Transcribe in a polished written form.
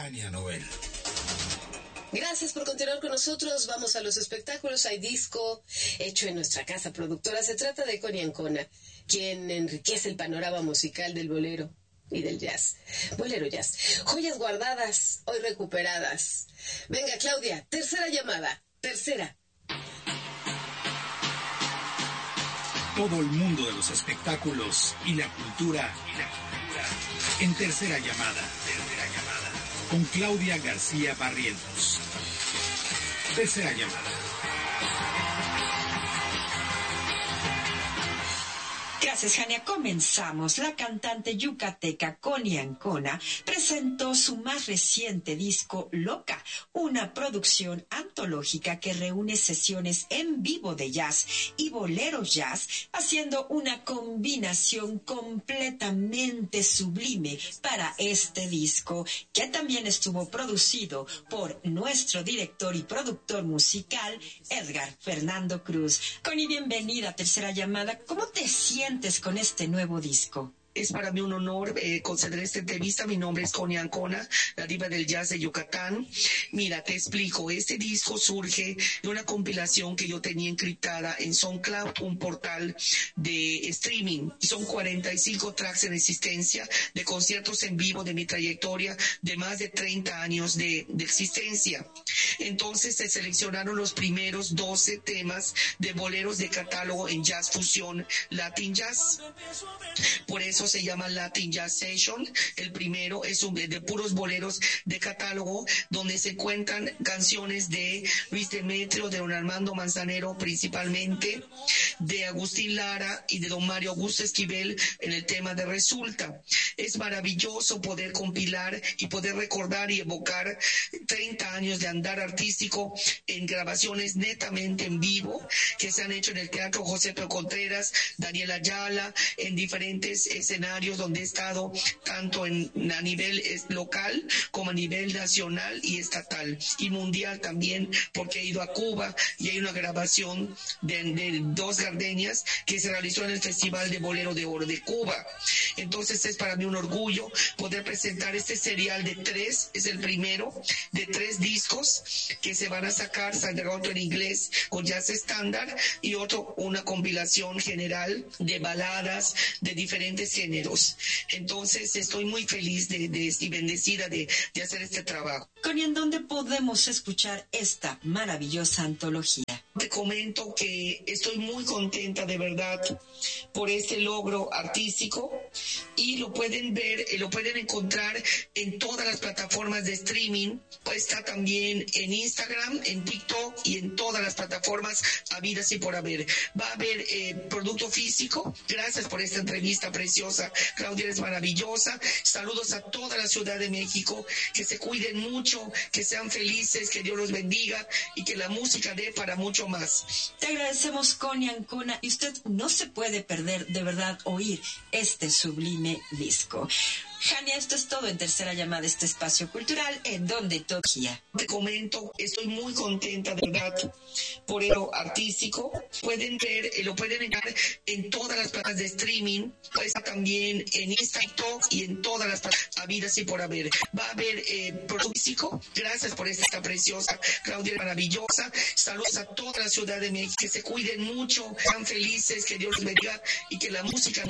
Jania Noel. Gracias por continuar con nosotros. Vamos a los espectáculos. Hay disco hecho en nuestra casa productora. Se trata de Connie Ancona, quien enriquece el panorama musical del bolero y del jazz. Bolero jazz. Joyas guardadas, hoy recuperadas. Venga, Claudia, tercera llamada. Tercera. Todo el mundo de los espectáculos y la cultura. En tercera llamada. Con Claudia García Barrientos. Tercera llamada. Gracias, Jania. Comenzamos. La cantante yucateca Connie Ancona presentó su más reciente disco, Loca, una producción antológica que reúne sesiones en vivo de jazz y boleros jazz, haciendo una combinación completamente sublime para este disco, que también estuvo producido por nuestro director y productor musical, Edgar Fernando Cruz. Connie, bienvenida a Tercera Llamada. ¿Cómo te sientes con este nuevo disco? Es para mí un honor conceder esta entrevista. Mi nombre es Connie Ancona, la diva del jazz de Yucatán. Mira, te explico. Este disco surge de una compilación que yo tenía encriptada en SoundCloud, un portal de streaming. Son 45 tracks en existencia de conciertos en vivo de mi trayectoria de más de 30 años de existencia. Entonces se seleccionaron los primeros 12 temas de boleros de catálogo en jazz fusión, Latin Jazz. Por eso se llama Latin Jazz Session. El primero es de puros boleros de catálogo, donde se cuentan canciones de Luis Demetrio, de don Armando Manzanero principalmente, de Agustín Lara y de don Mario Augusto Esquivel en el tema de Resulta. Es maravilloso poder compilar y poder recordar y evocar 30 años de andar artístico en grabaciones netamente en vivo que se han hecho en el Teatro José P. Contreras, Daniel Ayala, en diferentes escenarios donde he estado tanto a nivel local como a nivel nacional y estatal y mundial también, porque he ido a Cuba y hay una grabación de Dos Gardenias que se realizó en el Festival de Bolero de Oro de Cuba. Entonces es para mí un orgullo poder presentar este serial de 3, es el primero de 3 discos que se van a sacar, saldrá otro en inglés con jazz estándar y otro una compilación general de baladas de diferentes géneros. Entonces estoy muy feliz y bendecida de hacer este trabajo. Connie, ¿en dónde podemos escuchar esta maravillosa antología? Te comento que estoy muy contenta de verdad por este logro artístico y lo pueden ver, lo pueden encontrar en todas las plataformas de streaming. Está también en Instagram, en TikTok y en todas las plataformas habidas y por haber. Va a haber producto físico. Gracias por esta entrevista preciosa. Claudia, eres maravillosa. Saludos a toda la Ciudad de México. Que se cuiden mucho, que sean felices, que Dios los bendiga y que la música dé para mucho más. Te agradecemos, Connie Ancona, y usted no se puede perder de verdad oír este sublime disco. Jania, esto es todo en Tercera Llamada, este espacio cultural en donde todo gira. Te comento, estoy muy contenta de verdad por el artístico. Pueden ver, lo pueden encontrar en todas las plataformas de streaming. Está también en Instagram y en todas las plataformas habidas y por haber. Va a haber producto físico. Gracias por esta preciosa. Claudia, maravillosa. Saludos a toda la Ciudad de México. Que se cuiden mucho, sean felices, que Dios los bendiga y que la música